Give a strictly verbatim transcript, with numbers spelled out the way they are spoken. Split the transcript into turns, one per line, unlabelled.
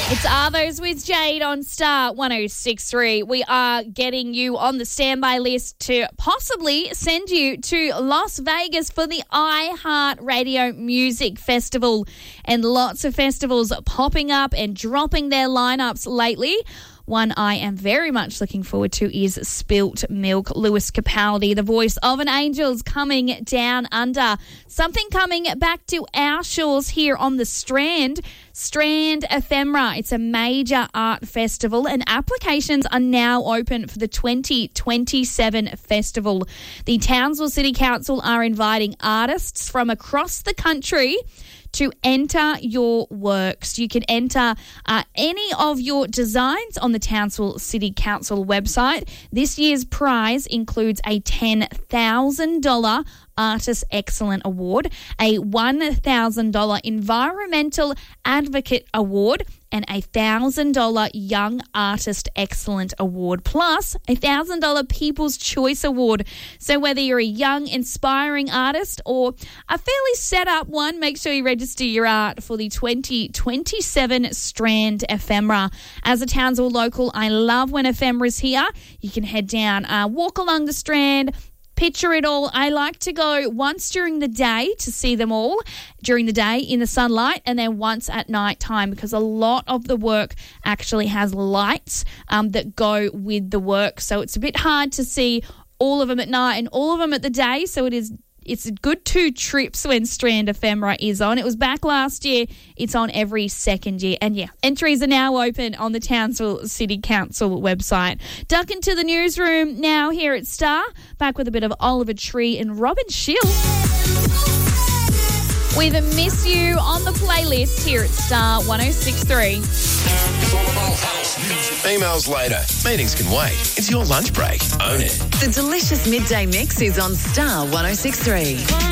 It's Arvos with Jade on Star one oh six point three. We are getting you on the standby list to possibly send you to Las Vegas for the iHeartRadio Music Festival. And lots of festivals popping up and dropping their lineups lately. One I am very much looking forward to is Spilt Milk. Lewis Capaldi, the voice of an angel's coming down under. Something coming back to our shores here on the Strand. Strand Ephemera. It's a major art festival and applications are now open for the twenty twenty-seven festival. The Townsville City Council are inviting artists from across the country to enter your works. You can enter uh, any of your designs on the Townsville City Council website. This year's prize includes a ten thousand dollars Artist Excellent Award, a one thousand dollars Environmental Advocate Award, and a one thousand dollars Young Artist Excellent Award, plus a one thousand dollars People's Choice Award. So whether you're a young, inspiring artist or a fairly set-up one, make sure you register your art for the twenty twenty-seven Strand Ephemera. As a Townsville local, I love when Ephemera's here. You can head down, uh, walk along the Strand, picture it all. I like to go once during the day to see them all during the day in the sunlight, and then once at night time, because a lot of the work actually has lights um, that go with the work. So it's a bit hard to see all of them at night and all of them at the day. So it is It's a good two trips when Strand Ephemera is on. It was back last year. It's on every second year. And yeah, entries are now open on the Townsville City Council website. Duck into the newsroom now here at Star. Back with a bit of Oliver Tree and Robin Schill. With a Miss You on the playlist here at Star one oh six point three.
Emails later. Meetings can wait. It's your lunch break. Own it.
The delicious midday mix is on Star one oh six point three.